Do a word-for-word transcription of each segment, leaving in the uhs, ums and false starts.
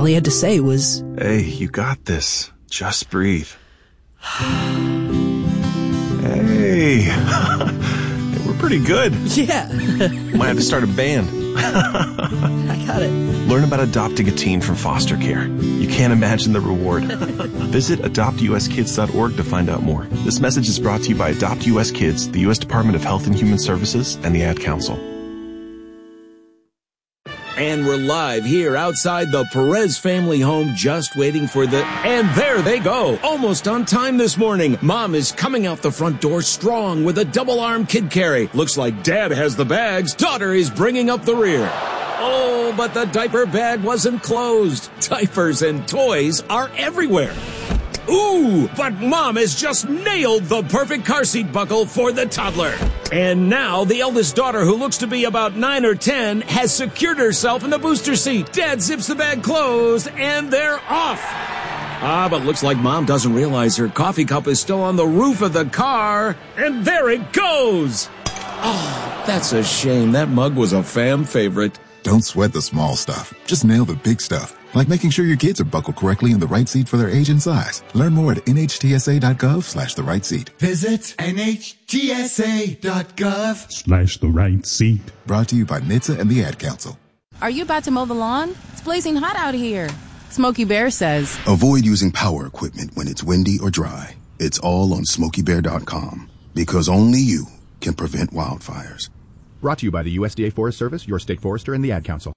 he had to say was, "Hey, you got this. Just breathe." Hey, we're pretty good. Yeah. Might have to start a band. I got it. Learn about adopting a teen from foster care. You can't imagine the reward. Visit adopt u s kids dot org to find out more. This message is brought to you by Adopt U S Kids, the U S Department of Health and Human Services, and the Ad Council. And we're live here outside the Perez family home, just waiting for the... And there they go, almost on time this morning. Mom is coming out the front door strong with a double-arm kid carry. Looks like Dad has the bags. Daughter is bringing up the rear. Oh, but the diaper bag wasn't closed. Diapers and toys are everywhere. Ooh, but Mom has just nailed the perfect car seat buckle for the toddler. And now the eldest daughter, who looks to be about nine or ten, has secured herself in the booster seat. Dad zips the bag closed, and they're off. Ah, but looks like Mom doesn't realize her coffee cup is still on the roof of the car. And there it goes. Oh, that's a shame. That mug was a fam favorite. Don't sweat the small stuff. Just nail the big stuff, like making sure your kids are buckled correctly in the right seat for their age and size. Learn more at N H T S A dot gov slash the right seat. Visit N H T S A dot gov slash the right seat. Brought to you by N H T S A and the Ad Council. Are you about to mow the lawn? It's blazing hot out here. Smokey Bear says, avoid using power equipment when it's windy or dry. It's all on smokey bear dot com, because only you can prevent wildfires. Brought to you by the U S D A Forest Service, your state forester, and the Ad Council.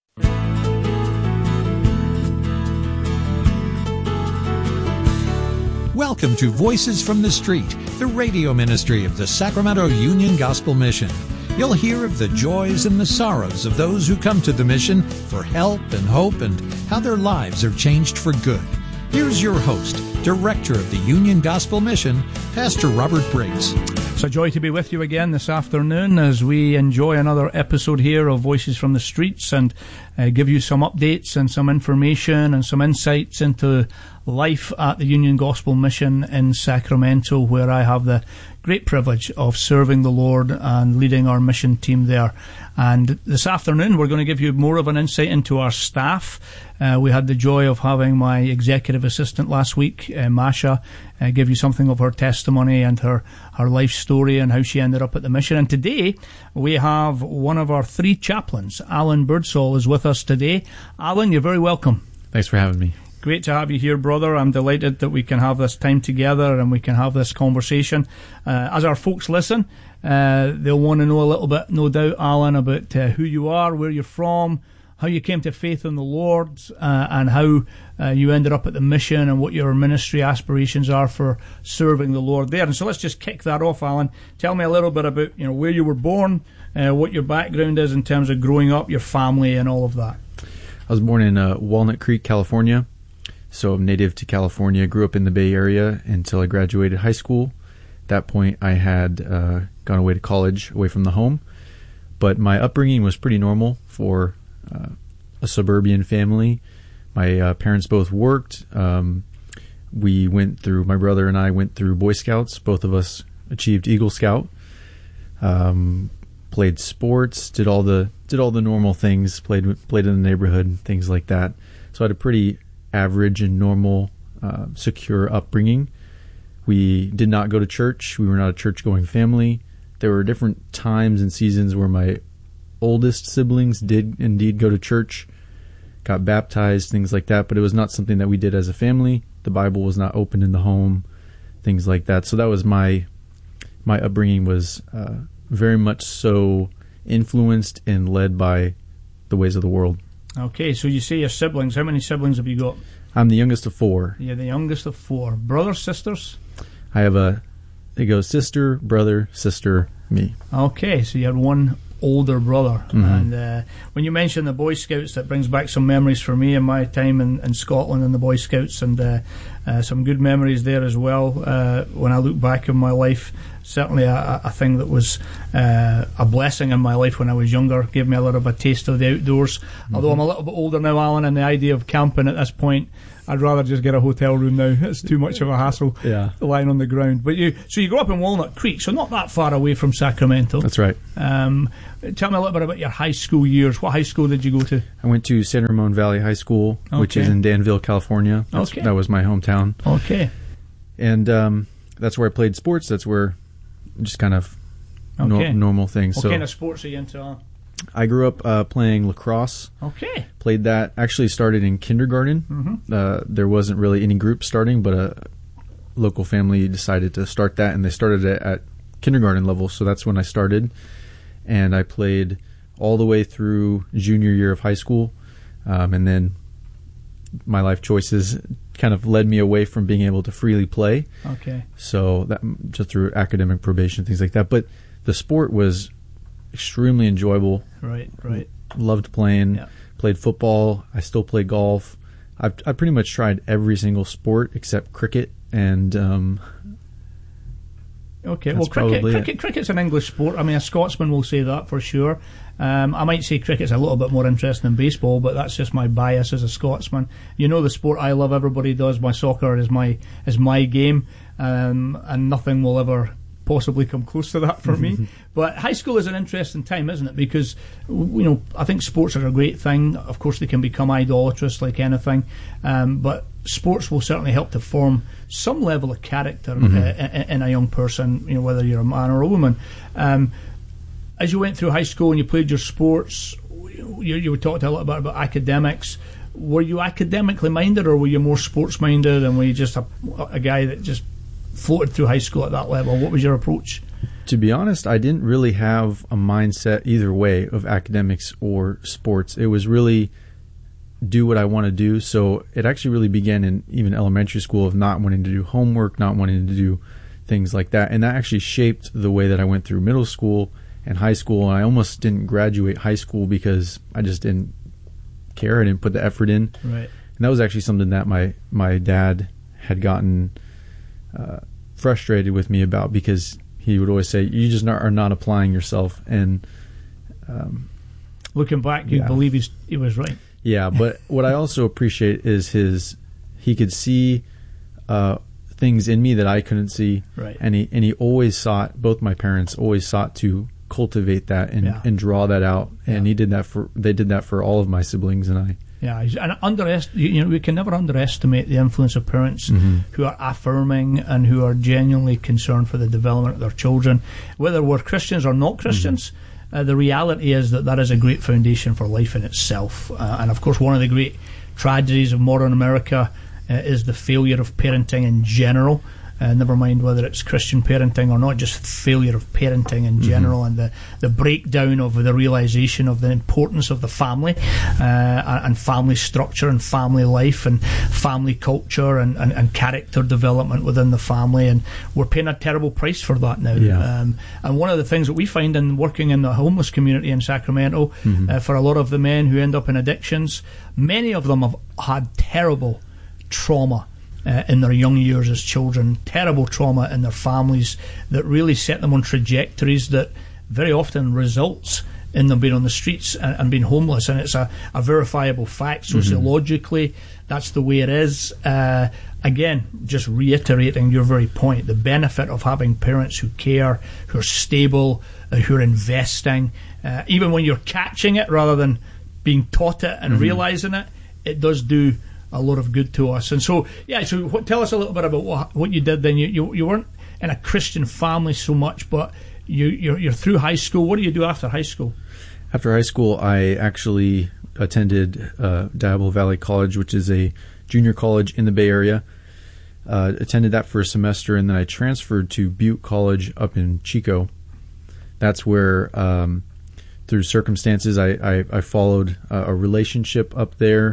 Welcome to Voices from the Street, the radio ministry of the Sacramento Union Gospel Mission. You'll hear of the joys and the sorrows of those who come to the mission for help and hope, and how their lives are changed for good. Here's your host, Director of the Union Gospel Mission, Pastor Robert Briggs. It's a joy to be with you again this afternoon as we enjoy another episode here of Voices from the Streets, and uh, give you some updates and some information and some insights into life at the Union Gospel Mission in Sacramento, where I have the great privilege of serving the Lord and leading our mission team there. And this afternoon we're going to give you more of an insight into our staff. Uh, we had the joy of having my executive assistant last week, uh, Masha, uh, give you something of her testimony and her, her life story and how she ended up at the mission. And today we have one of our three chaplains, Alan Birdsall, is with us today. Alan, you're very welcome. Thanks for having me. Great to have you here, brother. I'm delighted that we can have this time together and we can have this conversation. Uh, as our folks listen, uh, they'll want to know a little bit, no doubt, Alan, about uh, who you are, where you're from, how you came to faith in the Lord, uh, and how uh, you ended up at the mission, and what your ministry aspirations are for serving the Lord there. And so let's just kick that off, Alan. Tell me a little bit about, you know, where you were born, uh, what your background is in terms of growing up, your family, and all of that. I was born in uh, Walnut Creek, California. So I'm native to California, grew up in the Bay Area until I graduated high school. At that point, I had uh, gone away to college, away from the home. But my upbringing was pretty normal for uh, a suburban family. My uh, parents both worked. Um, we went through, my brother and I went through Boy Scouts. Both of us achieved Eagle Scout. Um, played sports, did all the did all the normal things, played played in the neighborhood, things like that. So I had a pretty average and normal, uh, secure upbringing. We did not go to church. We were not a church-going family. There were different times and seasons where my oldest siblings did indeed go to church, got baptized, things like that, but it was not something that we did as a family. The Bible was not open in the home, things like that. So that was my my upbringing was uh, very much so influenced and led by the ways of the world. Okay, so you say your siblings. How many siblings have you got? I'm the youngest of four. You're the youngest of four. Brothers, sisters? I have a, it goes sister, brother, sister, me. Okay, so you had one older brother. Mm-hmm. And uh, when you mention the Boy Scouts, that brings back some memories for me in my time in, in Scotland and the Boy Scouts. And uh, Uh, some good memories there as well. Uh, when I look back in my life, certainly a, a thing that was uh, a blessing in my life when I was younger, gave me a little bit of a taste of the outdoors. Mm-hmm. Although I'm a little bit older now, Alan, and the idea of camping at this point, I'd rather just get a hotel room now. It's too much of a hassle yeah. lying on the ground. But you, so you grew up in Walnut Creek, so not that far away from Sacramento. That's right. Um, tell me a little bit about your high school years. What high school did you go to? I went to San Ramon Valley High School, okay. which is in Danville, California. That's, okay. That was my hometown. Okay. And um, that's where I played sports. That's where just kind of okay. no, normal things. What so kind of sports are you into? Huh? I grew up uh, playing lacrosse. Okay. Played that. Actually started in kindergarten. Mm-hmm. Uh, there wasn't really any group starting, but a local family decided to start that, and they started it at kindergarten level. So that's when I started. And I played all the way through junior year of high school. Um, and then my life choices kind of led me away from being able to freely play. Okay. So that just through academic probation, things like that. But the sport was extremely enjoyable. Right, right. Loved playing. Yeah. Played football. I still play golf. I've I pretty much tried every single sport except cricket. And um, okay, well, cricket, cricket, cricket's an English sport. I mean, a Scotsman will say that for sure. Um, I might say cricket's a little bit more interesting than baseball, but that's just my bias as a Scotsman. You know, the sport I love, everybody does. My soccer is my is my game, um, and nothing will ever possibly come close to that for me. But high school is an interesting time, isn't it? Because, you know, I think sports are a great thing. Of course, they can become idolatrous like anything, um, but sports will certainly help to form some level of character mm-hmm. uh, in a young person, you know, whether you're a man or a woman. Um, as you went through high school and you played your sports, you, you talked a little bit about academics. Were you academically minded, or were you more sports minded, and were you just a, a guy that just floated through high school at that level? What was your approach? To be honest, I didn't really have a mindset either way of academics or sports. It was really do what I want to do. So it actually really began in even elementary school of not wanting to do homework, not wanting to do things like that. And that actually shaped the way that I went through middle school and high school. And I almost didn't graduate high school because I just didn't care. I didn't put the effort in. Right. And that was actually something that my, my dad had gotten uh, frustrated with me about, because he would always say, you just not, are not applying yourself. And um, looking back, you yeah. believe he's, he was right. Yeah, but what I also appreciate is his, he could see uh, things in me that I couldn't see. Right. And he, and he always sought, both my parents always sought to cultivate that and, yeah. and draw that out. Yeah. And he did that for, they did that for all of my siblings and I. Yeah, and underest- you know, we can never underestimate the influence of parents mm-hmm. who are affirming and who are genuinely concerned for the development of their children. Whether we're Christians or not Christians, mm-hmm. uh, the reality is that that is a great foundation for life in itself. Uh, and of course, one of the great tragedies of modern America uh, is the failure of parenting in general. Uh, never mind whether it's Christian parenting or not, just failure of parenting in general, mm-hmm. and the, the breakdown of the realization of the importance of the family uh, and family structure and family life and family culture and, and, and character development within the family. And we're paying a terrible price for that now. Yeah. Um, and one of the things that we find in working in the homeless community in Sacramento, mm-hmm. uh, for a lot of the men who end up in addictions, many of them have had terrible trauma Uh, in their young years as children, terrible trauma in their families that really set them on trajectories that very often results in them being on the streets and, and being homeless. And it's a, a verifiable fact sociologically. Mm-hmm. That's the way it is. Uh, again, just reiterating your very point, the benefit of having parents who care, who are stable, uh, who are investing, uh, even when you're catching it rather than being taught it and mm-hmm. realizing it, it does do a lot of good to us. And so, yeah, so what, tell us a little bit about what, what you did then. You, you you weren't in a Christian family so much, but you, you're, you're through high school. What do you do after high school? After high school, I actually attended uh, Diablo Valley College, which is a junior college in the Bay Area. Uh, attended that for a semester, and then I transferred to Butte College up in Chico. That's where, um, through circumstances, I, I, I followed uh, a relationship up there.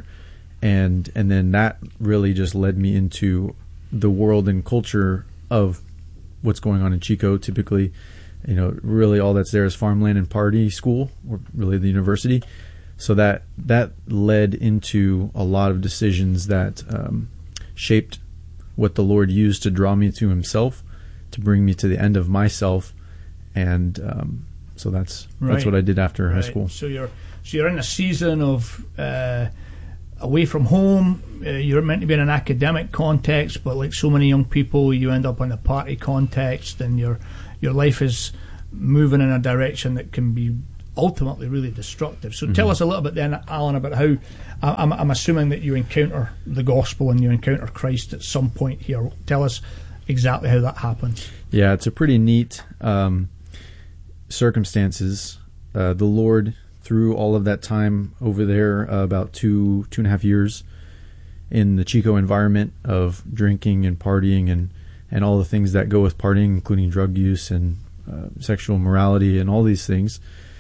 And and then that really just led me into the world and culture of what's going on in Chico. Typically, you know, really all that's there is farmland and party school, or really the university. So that that led into a lot of decisions that um, shaped what the Lord used to draw me to Himself, to bring me to the end of myself, and um, so that's Right. that's what I did after Right. high school. So you're so you're in a season of uh, away from home. Uh, you're meant to be in an academic context, but like so many young people, you end up in a party context, and your your life is moving in a direction that can be ultimately really destructive. So mm-hmm. tell us a little bit then, Alan, about how I'm, I'm assuming that you encounter the gospel and you encounter Christ at some point here. Tell us exactly how that happens. Yeah, it's a pretty neat um, circumstances. Uh, the Lord, through all of that time over there, uh, about two two and a half years in the Chico environment of drinking and partying and, and all the things that go with partying, including drug use and uh, sexual immorality and all these things.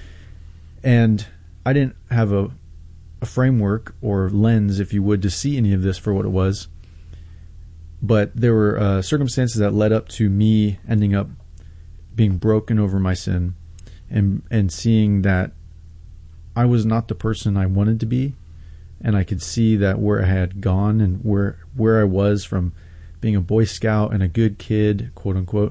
And I didn't have a, a framework or lens, if you would, to see any of this for what it was. But there were uh, circumstances that led up to me ending up being broken over my sin and and seeing that I was not the person I wanted to be. And I could see that where I had gone and where where I was from being a Boy Scout and a good kid, quote unquote,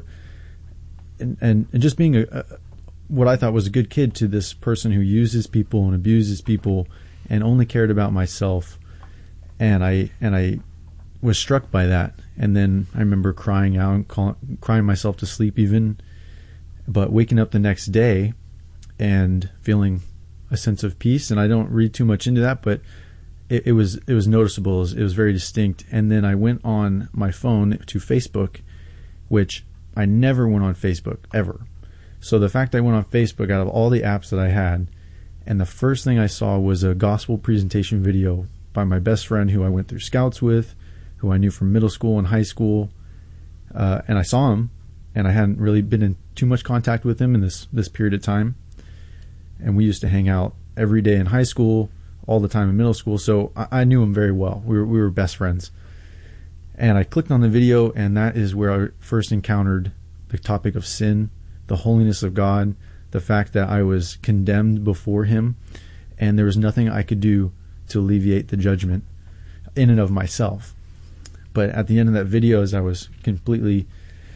and, and, and just being a, a what I thought was a good kid to this person who uses people and abuses people and only cared about myself. And I and I was struck by that. And then I remember crying out and call, crying myself to sleep even, but waking up the next day and feeling a sense of peace. And I don't read too much into that, but it, it was it was noticeable. It was, it was very distinct. And then I went on my phone to Facebook, which I never went on Facebook ever. So the fact I went on Facebook out of all the apps that I had, and the first thing I saw was a gospel presentation video by my best friend who I went through scouts with, who I knew from middle school and high school. Uh, and I saw him, and I hadn't really been in too much contact with him in this, this period of time. And we used to hang out every day in high school, all the time in middle school. So I, I knew him very well. We were, we were best friends. And I clicked on the video, and that is where I first encountered the topic of sin, the holiness of God, the fact that I was condemned before Him, and there was nothing I could do to alleviate the judgment in and of myself. But at the end of that video, as I was completely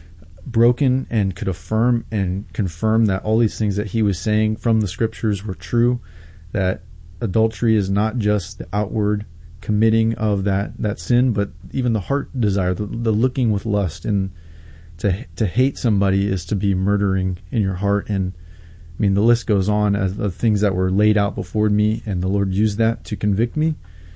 broken and could affirm and confirm that all these things that he was saying from the scriptures were true, that adultery is not just the outward committing of that, that sin, but even the heart desire, the, the looking with lust, and to to hate somebody is to be murdering in your heart. And I mean, the list goes on as the things that were laid out before me, and the Lord used that to convict me.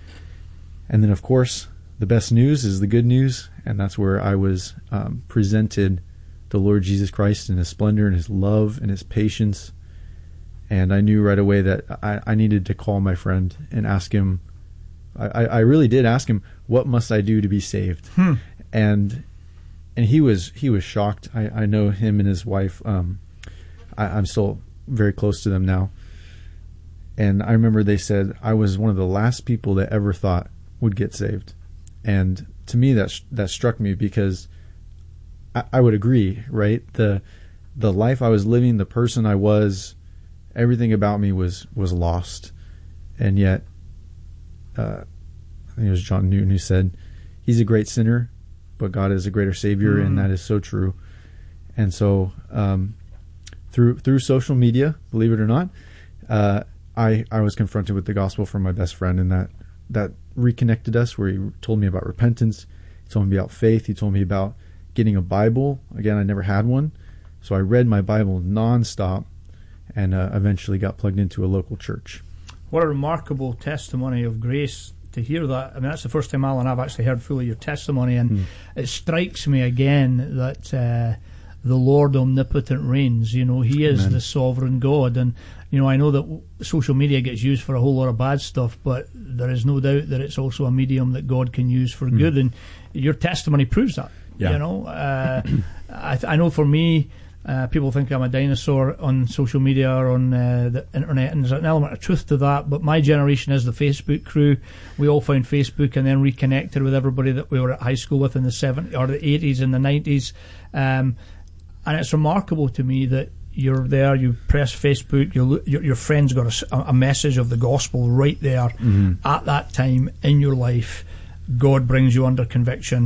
And then, of course, the best news is the good news, and that's where I was um, presented the Lord Jesus Christ in His splendor and His love and His patience. And I knew right away that I, I needed to call my friend and ask him, I, I really did ask him, what must I do to be saved? Hmm. And and he was he was shocked. I, I know him and his wife. Um, I, I'm still very close to them now. And I remember they said I was one of the last people that ever thought would get saved. And to me, that that struck me, because I, I would agree, right? The the life I was living, the person I was, everything about me was was lost. And yet, uh, I think it was John Newton who said, "He's a great sinner, but God is a greater Savior," mm. and that is so true. And so, um, through through social media, believe it or not, uh, I I was confronted with the gospel from my best friend, and that that reconnected us. Where he told me about repentance, he told me about faith, he told me about getting a Bible. Again, I never had one, so I read my Bible nonstop, and uh, eventually got plugged into a local church. What a remarkable testimony of grace to hear that. I mean, that's the first time, Alan, I've actually heard fully your testimony, and mm. it strikes me again that uh, the Lord omnipotent reigns. You know, He is Amen. The sovereign God. And, you know, I know that social media gets used for a whole lot of bad stuff, but there is no doubt that it's also a medium that God can use for mm. good. And your testimony proves that. Yeah. You know, uh, I, I know for me, Uh, people think I'm a dinosaur on social media or on uh, the internet, and there's an element of truth to that. But my generation is the Facebook crew. We all found Facebook and then reconnected with everybody that we were at high school with in the seventies or the eighties and the nineties. Um, and it's remarkable to me that you're there, you press Facebook, you look, your, your friend's got a, a message of the gospel right there mm-hmm. at that time in your life. God brings you under conviction.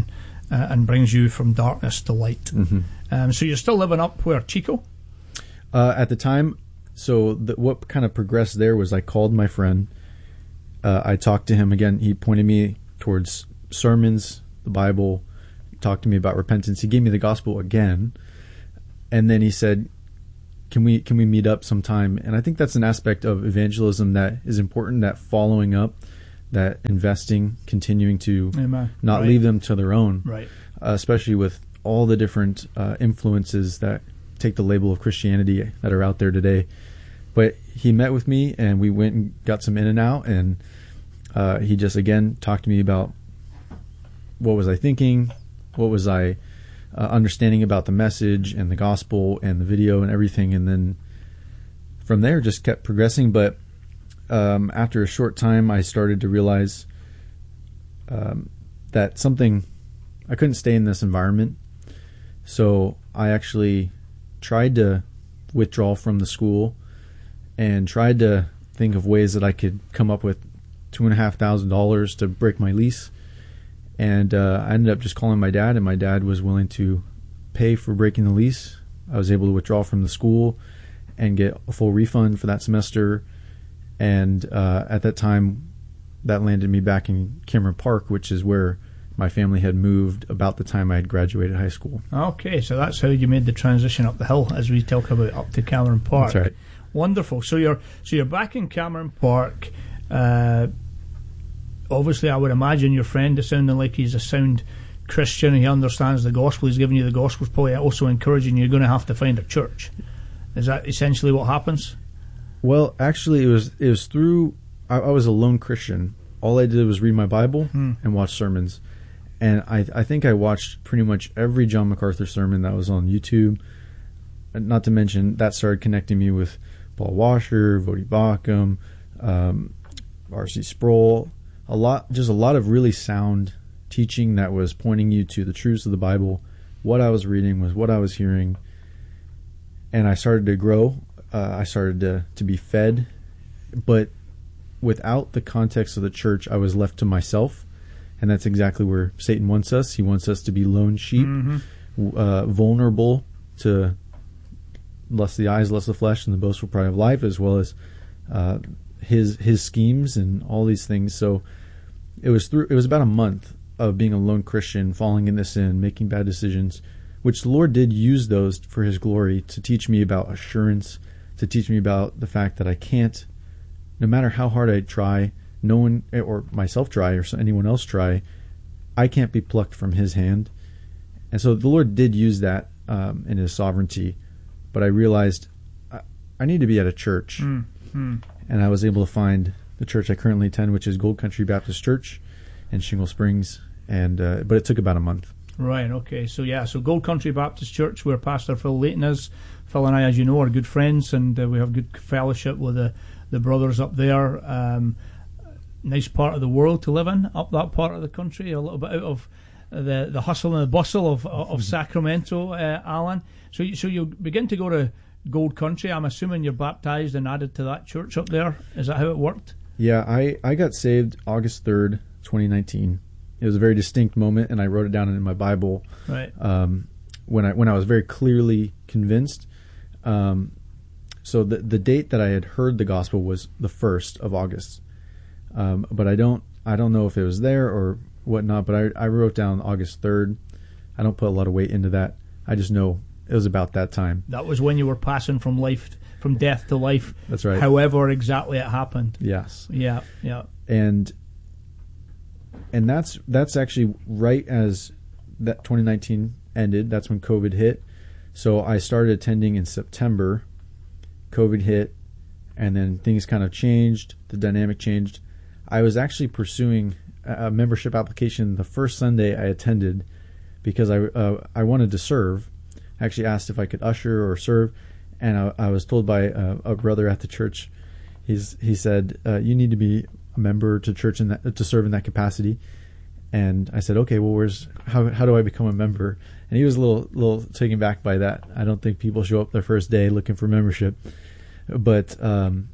uh, and brings you from darkness to light. Mm-hmm. Um, so you're still living up where, Chico? Uh, at the time, so the, what kind of progressed there was I called my friend. Uh, I talked to him again. He pointed me towards sermons, the Bible, talked to me about repentance. He gave me the gospel again, and then he said, "Can we can we meet up sometime?" And I think that's an aspect of evangelism that is important. That following up, that investing, continuing to Amen. not Right. leave them to their own, Right. uh, especially with all the different uh, influences that take the label of Christianity that are out there today. But he met with me, and we went and got some In and Out, and uh, he just again talked to me about what was I thinking, what was I uh, understanding about the message and the gospel and the video and everything, and then from there just kept progressing. But um, after a short time, I started to realize um, that something I couldn't stay in this environment, so I actually tried to withdraw from the school and tried to think of ways that I could come up with two and a half thousand dollars to break my lease. And uh, I ended up just calling my dad, and my dad was willing to pay for breaking the lease. I was able to withdraw from the school and get a full refund for that semester. And uh, at that time, that landed me back in Cameron Park, which is where my family had moved about the time I had graduated high school. Okay, so that's how you made the transition up the hill, as we talk about up to Cameron Park. That's right. Wonderful. So you're so you're back in Cameron Park. Uh, obviously, I would imagine your friend is sounding like he's a sound Christian. He understands the gospel. He's giving you the gospel. He's probably also encouraging you. You're going to have to find a church. Is that essentially what happens? Well, actually, it was it was through. I, I was a lone Christian. All I did was read my Bible Hmm. and watch sermons, and I I think I watched pretty much every John MacArthur sermon that was on YouTube. Not to mention that started connecting me with Paul Washer, Vodi Bakum, um, R C Sproul. A lot, just a lot of really sound teaching that was pointing you to the truths of the Bible. What I was reading was what I was hearing, and I started to grow. Uh, I started to, to be fed, but without the context of the church, I was left to myself, and that's exactly where Satan wants us. He wants us to be lone sheep, Mm-hmm. uh, vulnerable to lust of the eyes, lust of the flesh, and the boastful pride of life, as well as uh, his his schemes and all these things. So it was through. It was about a month of being a lone Christian, falling into sin, making bad decisions, which the Lord did use those for His glory to teach me about assurance, to teach me about the fact that I can't, no matter how hard I try, no one or myself try or anyone else try, I can't be plucked from His hand. And so the Lord did use that um, in His sovereignty. But I realized I, I need to be at a church, Mm-hmm. and I was able to find the church I currently attend, which is Gold Country Baptist Church in Shingle Springs. And uh, but it took about a month. Right, okay. So, yeah, so Gold Country Baptist Church, where Pastor Phil Layton is. Phil and I, as you know, are good friends, and uh, we have good fellowship with the, the brothers up there. Um, nice part of the world to live in, up that part of the country, a little bit out of the the hustle and the bustle of of Sacramento, uh, Alan. So, you, so you begin to go to Gold Country. I'm assuming you're baptized and added to that church up there. Is that how it worked? Yeah, I, I got saved August third, twenty nineteen. It was a very distinct moment, and I wrote it down in my Bible. Right. Um, when I when I was very clearly convinced. Um, so the the date that I had heard the gospel was the first of August. Um, but I don't I don't know if it was there or whatnot. But I I wrote down August third. I don't put a lot of weight into that. I just know it was about that time. That was when you were passing from life, from death to life. That's right. However exactly it happened. Yes. Yeah, yeah. And and that's that's actually right as that twenty nineteen ended. That's when COVID hit. So I started attending in September. COVID hit, and then things kind of changed. The dynamic changed. I was actually pursuing a membership application the first Sunday I attended because I uh, I wanted to serve. I actually asked if I could usher or serve, and I, I was told by a, a brother at the church. He's he said uh, you need to be a member to church in that, to serve in that capacity. And I said, okay, well, where's how how do I become a member? And he was a little little taken back by that. I don't think people show up their first day looking for membership, but um,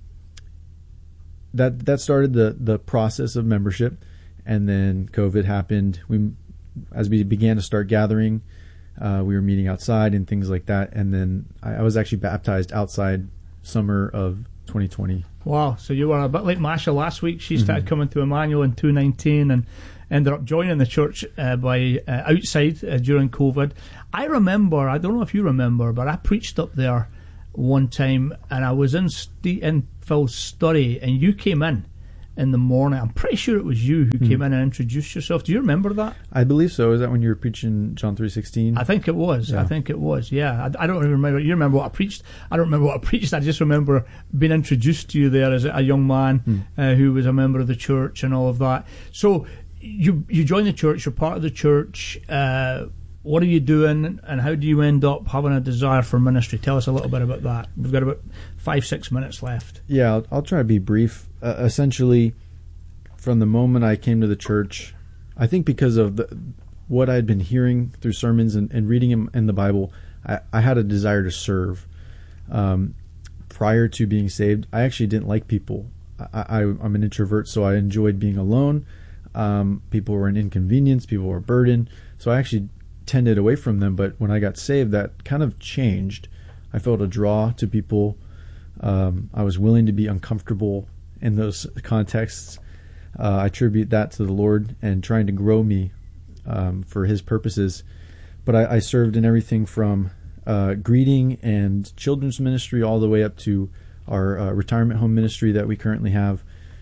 that that started the the process of membership. And then COVID happened. We as we began to start gathering, uh, we were meeting outside and things like that. And then I, I was actually baptized outside summer of twenty twenty. Wow. So you were a bit like Masha last week. She started mm-hmm. coming to Emmanuel in two nineteen and ended up joining the church uh, by uh, outside uh, during COVID. I remember, I don't know if you remember, but I preached up there one time, and I was in, St- in Phil's study, and you came in in the morning. I'm pretty sure it was you who mm. came in and introduced yourself. Do you remember that? I believe so. Is that when you were preaching John three sixteen? I think it was. Yeah. I think it was, yeah. I, I don't remember. You remember what I preached? I don't remember what I preached. I just remember being introduced to you there as a young man mm. uh, who was a member of the church and all of that. So you you join the church, you're part of the church. Uh, what are you doing, and how do you end up having a desire for ministry? Tell us a little bit about that. We've got about five, six minutes left. Yeah, I'll, I'll try to be brief. Uh, essentially, from the moment I came to the church, I think because of the, what I'd been hearing through sermons and, and reading in, in the Bible, I, I had a desire to serve. Um, prior to being saved, I actually didn't like people. I, I, I'm an introvert, so I enjoyed being alone. Um, people were an inconvenience, people were a burden, so I actually tended away from them. But when I got saved, that kind of changed. I felt a draw to people. Um, I was willing to be uncomfortable in those contexts. Uh, I attribute that to the Lord and trying to grow me um, for His purposes. But I, I served in everything from uh, greeting and children's ministry all the way up to our uh, retirement home ministry that we currently have.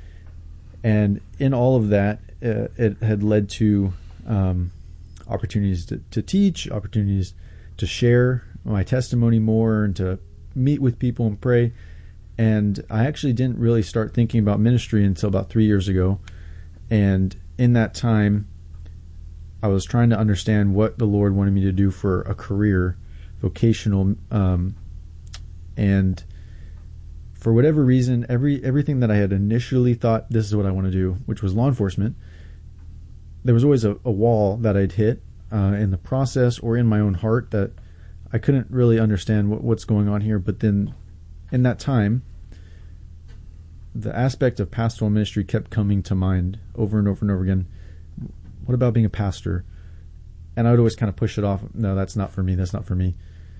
And in all of that, uh, it had led to um, opportunities to, to teach, opportunities to share my testimony more and to meet with people and pray. And I actually didn't really start thinking about ministry until about three years ago. And in that time, I was trying to understand what the Lord wanted me to do for a career, vocational, um, and for whatever reason, every everything that I had initially thought, this is what I want to do, which was law enforcement, there was always a, a wall that I'd hit uh, in the process or in my own heart that I couldn't really understand what, what's going on here. But then in that time, the aspect of pastoral ministry kept coming to mind over and over and over again. What about being a pastor? And I would always kind of push it off. No, that's not for me. That's not for me.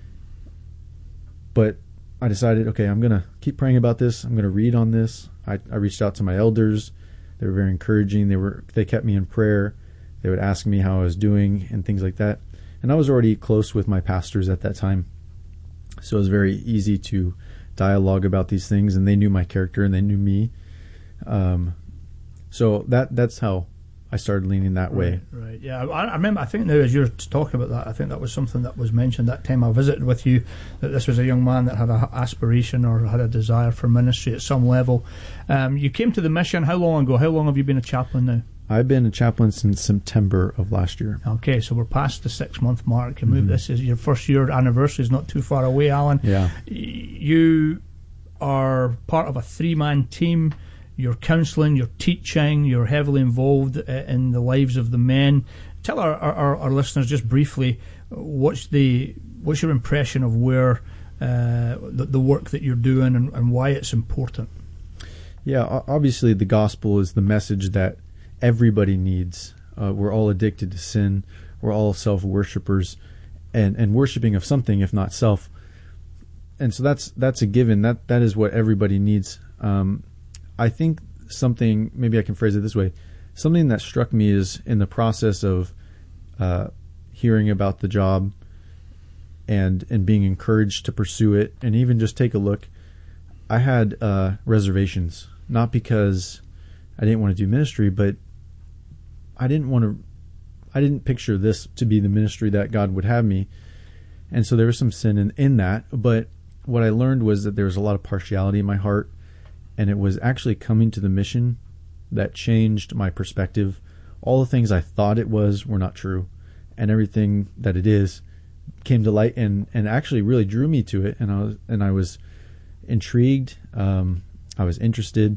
But I decided, okay, I'm going to keep praying about this. I'm going to read on this. I, I reached out to my elders. They were very encouraging. They were they kept me in prayer. They would ask me how I was doing and things like that. And I was already close with my pastors at that time. So it was very easy to dialogue about these things, and they knew my character and they knew me. Um, so that that's how I started leaning that way. Right, right. Yeah, I, I remember, I think now as you're talking about that, I think that was something that was mentioned that time I visited with you, that this was a young man that had an aspiration or had a desire for ministry at some level. Um, you came to the mission how long ago? How long have you been a chaplain now? I've been a chaplain since September of last year. Okay, so we're past the six-month mark. And mm-hmm. This is your first year anniversary is not too far away, Alan. Yeah. You are part of a three-man team. You're counselling, you're teaching, you're heavily involved in the lives of the men. Tell our, our, our listeners just briefly, what's the what's your impression of where uh, the, the work that you're doing and, and why it's important? Yeah, obviously the gospel is the message that everybody needs. Uh, we're all addicted to sin. We're all self-worshippers and, and worshiping of something, if not self. And so that's that's a given. That that is what everybody needs. Um, I think something, maybe I can phrase it this way, something that struck me is in the process of uh, hearing about the job and and being encouraged to pursue it and even just take a look, I had uh, reservations, not because I didn't want to do ministry, but I didn't want to, I didn't picture this to be the ministry that God would have me. And so there was some sin in, in that, but what I learned was that there was a lot of partiality in my heart. And it was actually coming to the mission that changed my perspective. All the things I thought it was were not true. And everything that it is came to light and, and actually really drew me to it. And I was, and I was intrigued. Um, I was interested.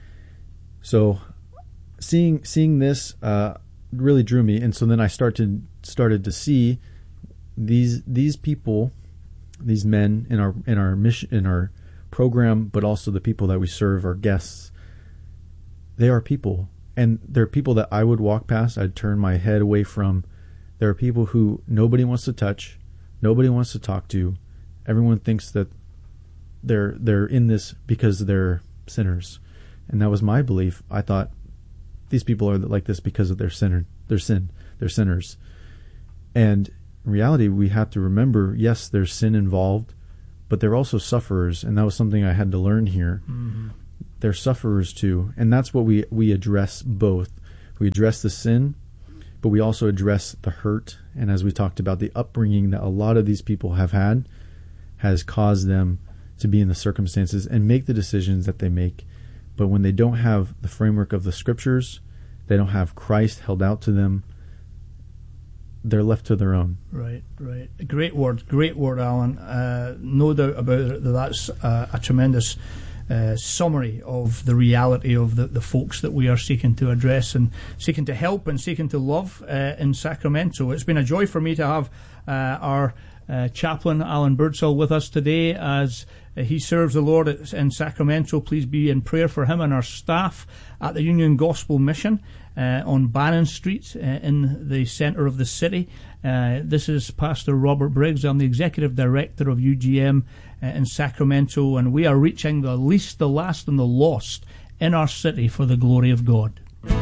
So seeing seeing this uh, really drew me. And so then I started started to see these these people, these men in our in our mission in our program, but also the people that we serve, our guests. They are people, and they're people that I would walk past. I'd turn my head away from There are people who nobody wants to touch, nobody wants to talk to. Everyone thinks that they're they're in this because they're sinners, and that was my belief. I thought these people are like this because of their sinner, their sin, they're sinners. And in reality, we have to remember, yes, there's sin involved, but they're also sufferers, and that was something I had to learn here. Mm-hmm. They're sufferers too, and that's what we we address both. We address the sin, but we also address the hurt, and as we talked about, the upbringing that a lot of these people have had has caused them to be in the circumstances and make the decisions that they make. But when they don't have the framework of the scriptures, they don't have Christ held out to them, they're left to their own. Right, right. Great word, great word, Alan. Uh, no doubt about it that that's uh, a tremendous uh, summary of the reality of the, the folks that we are seeking to address and seeking to help and seeking to love uh, in Sacramento. It's been a joy for me to have uh, our uh, chaplain, Alan Birdsall, with us today as he serves the Lord in Sacramento. Please be in prayer for him and our staff at the Union Gospel Mission uh, on Bannon Street uh, in the centre of the city. Uh, this is Pastor Robert Briggs. I'm the Executive Director of U G M uh, in Sacramento, and we are reaching the least, the last, and the lost in our city for the glory of God.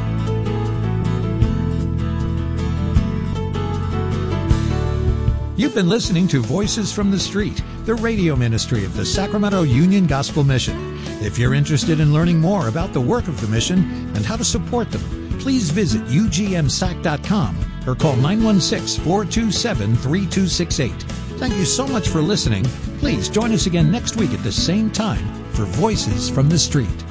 You've been listening to Voices from the Street, the radio ministry of the Sacramento Union Gospel Mission. If you're interested in learning more about the work of the mission and how to support them, please visit U G M sac dot com or call nine one six, four two seven, three two six eight. Thank you so much for listening. Please join us again next week at the same time for Voices from the Street.